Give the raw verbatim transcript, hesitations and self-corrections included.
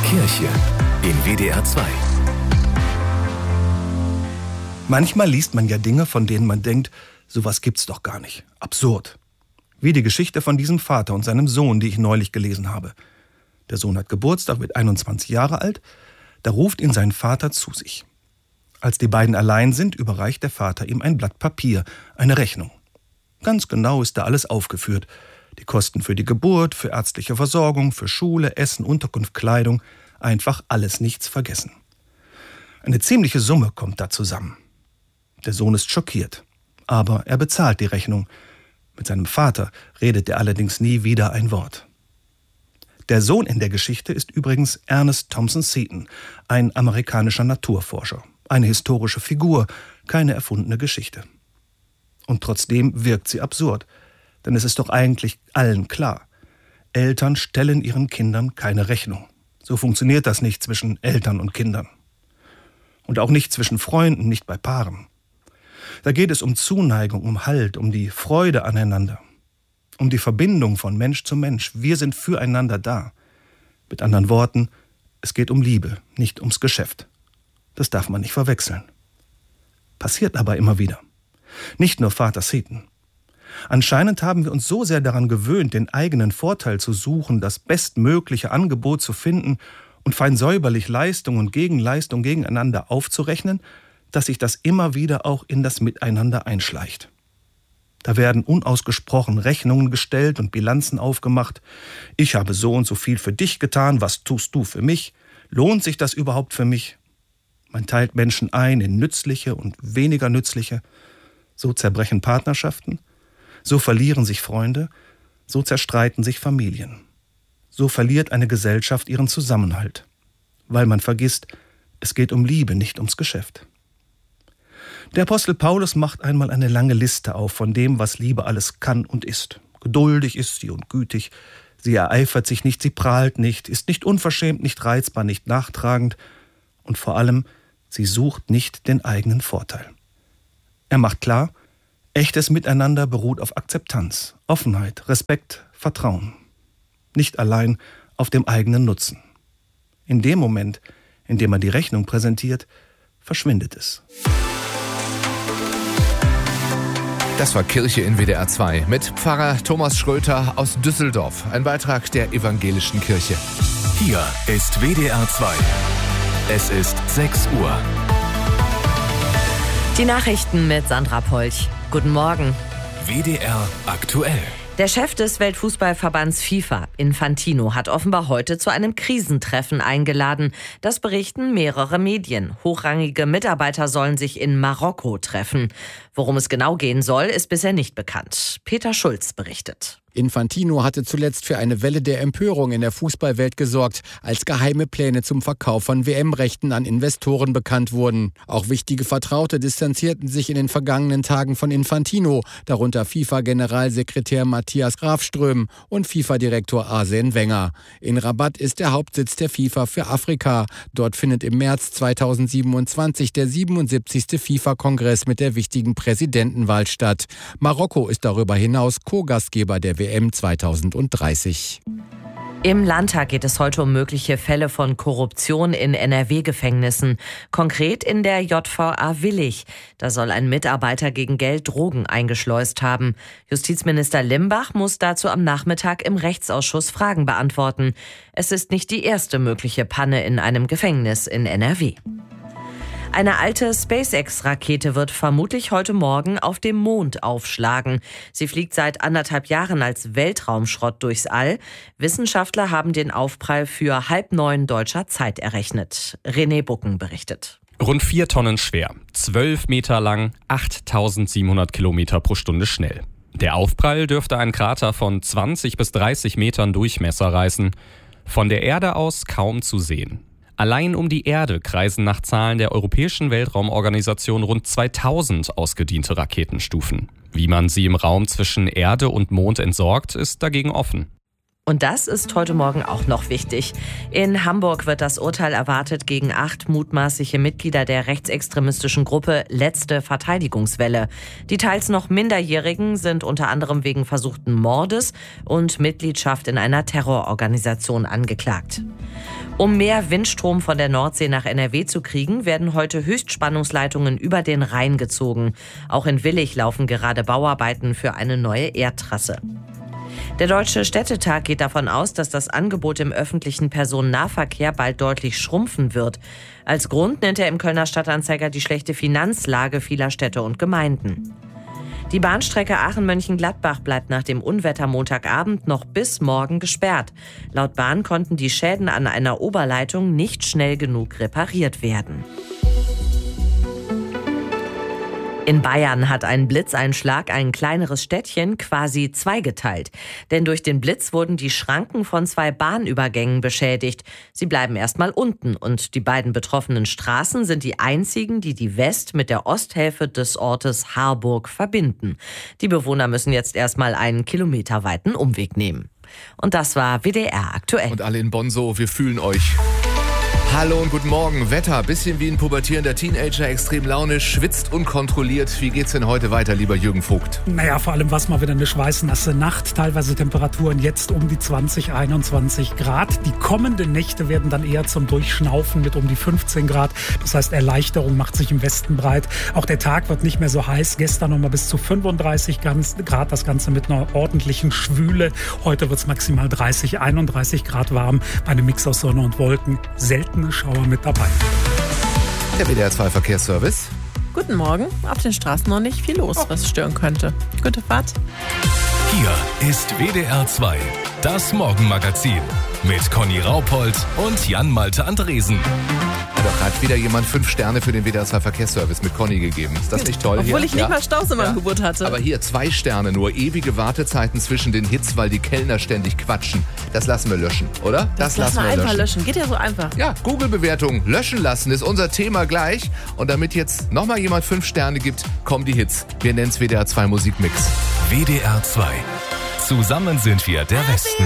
Kirche in W D R zwei. Manchmal liest man ja Dinge, von denen man denkt, sowas gibt's doch gar nicht. Absurd. Wie die Geschichte von diesem Vater und seinem Sohn, die ich neulich gelesen habe. Der Sohn hat Geburtstag, wird einundzwanzig Jahre alt. Da ruft ihn sein Vater zu sich. Als die beiden allein sind, überreicht der Vater ihm ein Blatt Papier, eine Rechnung. Ganz genau ist da alles aufgeführt. Die Kosten für die Geburt, für ärztliche Versorgung, für Schule, Essen, Unterkunft, Kleidung. Einfach alles, nichts vergessen. Eine ziemliche Summe kommt da zusammen. Der Sohn ist schockiert, aber er bezahlt die Rechnung. Mit seinem Vater redet er allerdings nie wieder ein Wort. Der Sohn in der Geschichte ist übrigens Ernest Thompson Seton, ein amerikanischer Naturforscher. Eine historische Figur, keine erfundene Geschichte. Und trotzdem wirkt sie absurd, denn es ist doch eigentlich allen klar. Eltern stellen ihren Kindern keine Rechnung. So funktioniert das nicht zwischen Eltern und Kindern. Und auch nicht zwischen Freunden, nicht bei Paaren. Da geht es um Zuneigung, um Halt, um die Freude aneinander. Um die Verbindung von Mensch zu Mensch. Wir sind füreinander da. Mit anderen Worten, es geht um Liebe, nicht ums Geschäft. Das darf man nicht verwechseln. Passiert aber immer wieder. Nicht nur Vater Seton. Anscheinend haben wir uns so sehr daran gewöhnt, den eigenen Vorteil zu suchen, das bestmögliche Angebot zu finden und fein säuberlich Leistung und Gegenleistung gegeneinander aufzurechnen, dass sich das immer wieder auch in das Miteinander einschleicht. Da werden unausgesprochen Rechnungen gestellt und Bilanzen aufgemacht. Ich habe so und so viel für dich getan, was tust du für mich? Lohnt sich das überhaupt für mich? Man teilt Menschen ein in nützliche und weniger nützliche. So zerbrechen Partnerschaften, so verlieren sich Freunde, so zerstreiten sich Familien. So verliert eine Gesellschaft ihren Zusammenhalt, weil man vergisst, es geht um Liebe, nicht ums Geschäft. Der Apostel Paulus macht einmal eine lange Liste auf von dem, was Liebe alles kann und ist. Geduldig ist sie und gütig, sie ereifert sich nicht, sie prahlt nicht, ist nicht unverschämt, nicht reizbar, nicht nachtragend und vor allem, sie sucht nicht den eigenen Vorteil. Er macht klar, echtes Miteinander beruht auf Akzeptanz, Offenheit, Respekt, Vertrauen. Nicht allein auf dem eigenen Nutzen. In dem Moment, in dem man die Rechnung präsentiert, verschwindet es. Das war Kirche in W D R zwei mit Pfarrer Thomas Schröter aus Düsseldorf. Ein Beitrag der Evangelischen Kirche. Hier ist W D R zwei. Es ist sechs Uhr. Die Nachrichten mit Sandra Polch. Guten Morgen. W D R aktuell. Der Chef des Weltfußballverbands FIFA, Infantino, hat offenbar heute zu einem Krisentreffen eingeladen. Das berichten mehrere Medien. Hochrangige Mitarbeiter sollen sich in Marokko treffen. Worum es genau gehen soll, ist bisher nicht bekannt. Peter Schulz berichtet. Infantino hatte zuletzt für eine Welle der Empörung in der Fußballwelt gesorgt, als geheime Pläne zum Verkauf von W M-Rechten an Investoren bekannt wurden. Auch wichtige Vertraute distanzierten sich in den vergangenen Tagen von Infantino, darunter FIFA-Generalsekretär Matthias Grafström und FIFA-Direktor Arsene Wenger. In Rabat ist der Hauptsitz der FIFA für Afrika. Dort findet im März zweitausendsiebenundzwanzig der siebenundsiebzigste FIFA-Kongress mit der wichtigen Präsidentenwahl statt. Marokko ist darüber hinaus Co-Gastgeber der W M zweitausenddreißig. Im Landtag geht es heute um mögliche Fälle von Korruption in N R W-Gefängnissen. Konkret in der J V A Willich. Da soll ein Mitarbeiter gegen Geld Drogen eingeschleust haben. Justizminister Limbach muss dazu am Nachmittag im Rechtsausschuss Fragen beantworten. Es ist nicht die erste mögliche Panne in einem Gefängnis in N R W. Eine alte SpaceX-Rakete wird vermutlich heute Morgen auf dem Mond aufschlagen. Sie fliegt seit anderthalb Jahren als Weltraumschrott durchs All. Wissenschaftler haben den Aufprall für halb neun deutscher Zeit errechnet. René Bucken berichtet. Rund vier Tonnen schwer, zwölf Meter lang, achttausendsiebenhundert Kilometer pro Stunde schnell. Der Aufprall dürfte einen Krater von zwanzig bis dreißig Metern Durchmesser reißen. Von der Erde aus kaum zu sehen. Allein um die Erde kreisen nach Zahlen der Europäischen Weltraumorganisation rund zweitausend ausgediente Raketenstufen. Wie man sie im Raum zwischen Erde und Mond entsorgt, ist dagegen offen. Und das ist heute Morgen auch noch wichtig. In Hamburg wird das Urteil erwartet gegen acht mutmaßliche Mitglieder der rechtsextremistischen Gruppe Letzte Verteidigungswelle. Die teils noch Minderjährigen sind unter anderem wegen versuchten Mordes und Mitgliedschaft in einer Terrororganisation angeklagt. Um mehr Windstrom von der Nordsee nach N R W zu kriegen, werden heute Höchstspannungsleitungen über den Rhein gezogen. Auch in Willich laufen gerade Bauarbeiten für eine neue Erdtrasse. Der Deutsche Städtetag geht davon aus, dass das Angebot im öffentlichen Personennahverkehr bald deutlich schrumpfen wird. Als Grund nennt er im Kölner Stadtanzeiger die schlechte Finanzlage vieler Städte und Gemeinden. Die Bahnstrecke Aachen-Mönchengladbach bleibt nach dem Unwetter Montagabend noch bis morgen gesperrt. Laut Bahn konnten die Schäden an einer Oberleitung nicht schnell genug repariert werden. In Bayern hat ein Blitzeinschlag ein kleineres Städtchen quasi zweigeteilt. Denn durch den Blitz wurden die Schranken von zwei Bahnübergängen beschädigt. Sie bleiben erstmal unten und die beiden betroffenen Straßen sind die einzigen, die die West- mit der Osthälfte des Ortes Harburg verbinden. Die Bewohner müssen jetzt erstmal einen kilometerweiten Umweg nehmen. Und das war W D R aktuell. Und alle in Bonn so, wir fühlen euch. Hallo und guten Morgen. Wetter, bisschen wie ein pubertierender Teenager, extrem launisch, schwitzt unkontrolliert. Wie geht's denn heute weiter, lieber Jürgen Vogt? Naja, vor allem was mal wieder eine schweißnasse Nacht. Teilweise Temperaturen jetzt um die zwanzig, einundzwanzig Grad. Die kommenden Nächte werden dann eher zum Durchschnaufen mit um die fünfzehn Grad. Das heißt, Erleichterung macht sich im Westen breit. Auch der Tag wird nicht mehr so heiß. Gestern noch mal bis zu fünfunddreißig Grad. Das Ganze mit einer ordentlichen Schwüle. Heute wird es maximal dreißig, einunddreißig Grad warm. Bei einem Mix aus Sonne und Wolken. Selten Schauer mit dabei. Der W D R zwei Verkehrsservice. Guten Morgen. Auf den Straßen noch nicht viel los, was stören könnte. Gute Fahrt. Hier ist W D R zwei, das Morgenmagazin mit Conny Raupold und Jan-Malte Andresen. Doch hat wieder jemand fünf Sterne für den W D R zwei Verkehrsservice mit Conny gegeben. Ist das nicht toll? Obwohl hier? ich nicht ja. mal Staus in meinem ja. Geburt hatte. Aber hier zwei Sterne nur. Ewige Wartezeiten zwischen den Hits, weil die Kellner ständig quatschen. Das lassen wir löschen, oder? Das, das lassen wir wir einfach löschen. löschen. Geht ja so einfach. Ja, Google-Bewertung löschen lassen ist unser Thema gleich. Und damit jetzt nochmal jemand fünf Sterne gibt, kommen die Hits. Wir nennen es W D R zwei Musikmix. W D R zwei. Zusammen sind wir der Westen.